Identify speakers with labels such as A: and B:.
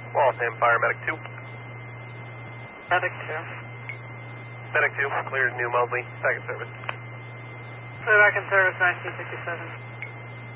A: Waltham Fire, Medic 2.
B: Medic 2.
A: Medic 2, cleared New Mosley, second service.
B: Clear back in service, 1967.